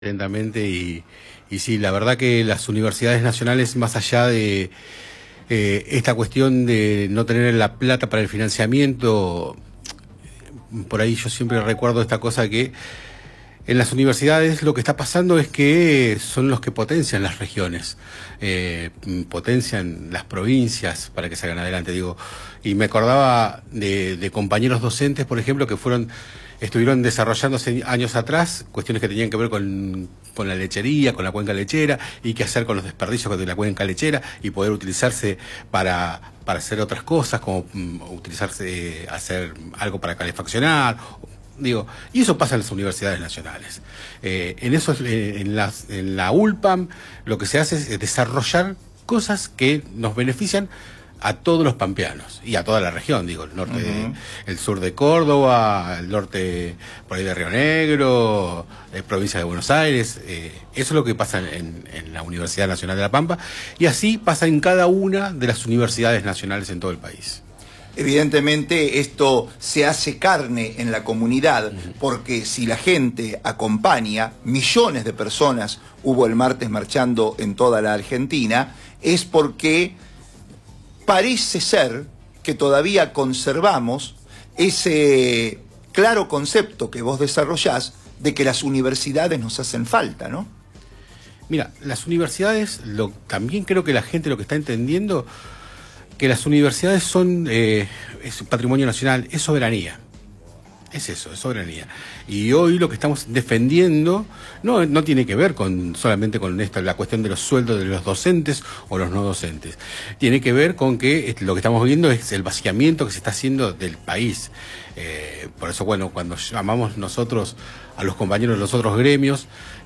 Lentamente y sí, la verdad que las universidades nacionales, más allá de esta cuestión de no tener la plata para el financiamiento, por ahí yo siempre recuerdo esta cosa que en las universidades lo que está pasando es que son los que potencian las regiones, potencian las provincias para que salgan adelante, digo. Y me acordaba de compañeros docentes, por ejemplo, que estuvieron desarrollándose años atrás cuestiones que tenían que ver con la lechería, con la cuenca lechera, y qué hacer con los desperdicios de la cuenca lechera y poder utilizarse para hacer otras cosas, como hacer algo para calefaccionar. Digo, y eso pasa en las universidades nacionales. En la ULPAM lo que se hace es desarrollar cosas que nos benefician a todos los pampeanos y a toda la región, digo, el norte, el sur de Córdoba, el norte por ahí de Río Negro, provincia de Buenos Aires. Eso es lo que pasa en la Universidad Nacional de La Pampa, y así pasa en cada una de las universidades nacionales en todo el país. Evidentemente esto se hace carne en la comunidad, porque si la gente acompaña, millones de personas hubo el martes marchando en toda la Argentina, es porque parece ser que todavía conservamos ese claro concepto que vos desarrollás de que las universidades nos hacen falta, ¿no? Mira, las universidades, también creo que la gente lo que está entendiendo, que las universidades son es patrimonio nacional, es soberanía. Es eso, es soberanía. Y hoy lo que estamos defendiendo no tiene que ver solamente con la cuestión de los sueldos de los docentes o los no docentes. Tiene que ver con que lo que estamos viendo es el vaciamiento que se está haciendo del país. Por eso, bueno, cuando llamamos nosotros a los compañeros de los otros gremios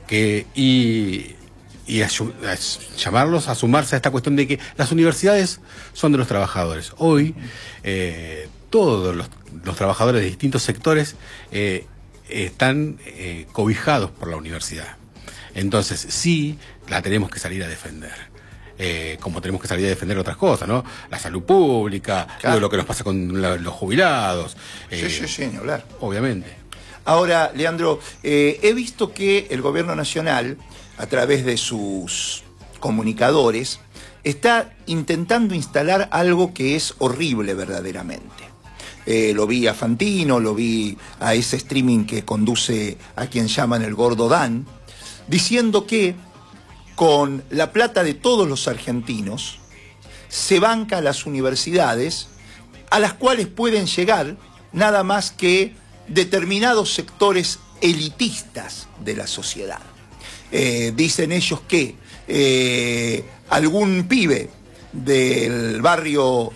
llamarlos a sumarse a esta cuestión de que las universidades son de los trabajadores. Hoy todos los trabajadores de distintos sectores están cobijados por la universidad. Entonces sí, la tenemos que salir a defender. Como tenemos que salir a defender otras cosas, ¿no? La salud pública, claro, lo que nos pasa con los jubilados. Sí, ni hablar. Obviamente. Ahora, Leandro, he visto que el gobierno nacional, a través de sus comunicadores, está intentando instalar algo que es horrible verdaderamente. Lo vi a Fantino, lo vi a ese streaming que conduce a quien llaman el Gordo Dan, diciendo que con la plata de todos los argentinos se banca a las universidades a las cuales pueden llegar nada más que determinados sectores elitistas de la sociedad. Dicen ellos que algún pibe del barrio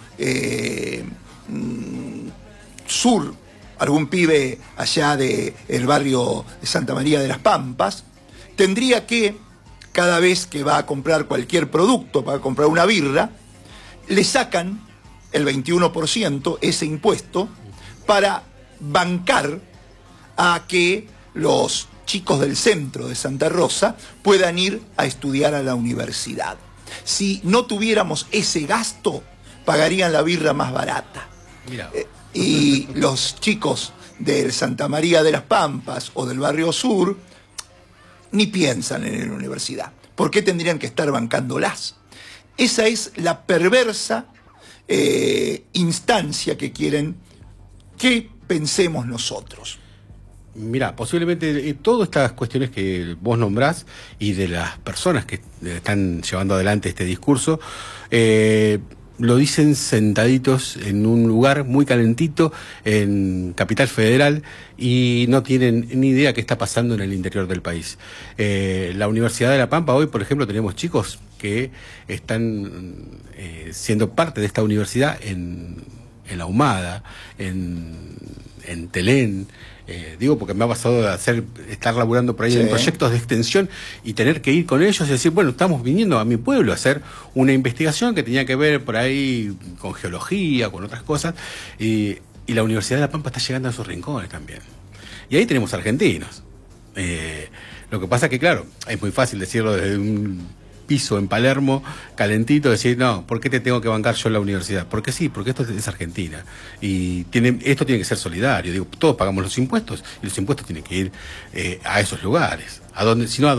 sur, algún pibe allá del barrio de Santa María de las Pampas, tendría que, cada vez que va a comprar cualquier producto, para comprar una birra, le sacan el 21%, ese impuesto, para bancar a que los chicos del centro de Santa Rosa puedan ir a estudiar a la universidad. Si no tuviéramos ese gasto, pagarían la birra más barata. Mira. Y los chicos del Santa María de las Pampas o del barrio sur ni piensan en la universidad. ¿Por qué tendrían que estar bancándolas? Esa es la perversa instancia que quieren que pensemos nosotros. Mira, posiblemente todas estas cuestiones que vos nombrás y de las personas que están llevando adelante este discurso, lo dicen sentaditos en un lugar muy calentito en Capital Federal y no tienen ni idea qué está pasando en el interior del país. La Universidad de La Pampa, hoy por ejemplo tenemos chicos que están siendo parte de esta universidad en La Humada, en Telén. Digo porque me ha pasado de estar laburando por ahí en proyectos de extensión y tener que ir con ellos y decir, bueno, estamos viniendo a mi pueblo a hacer una investigación que tenía que ver por ahí con geología, con otras cosas, y la Universidad de La Pampa está llegando a esos rincones también. Y ahí tenemos argentinos. Lo que pasa es que, claro, es muy fácil decirlo desde un piso en Palermo, calentito, decir, no, ¿por qué te tengo que bancar yo en la universidad? Porque sí, porque esto es Argentina. Y esto tiene que ser solidario. Digo, todos pagamos los impuestos y los impuestos tienen que ir a esos lugares. A donde, si no,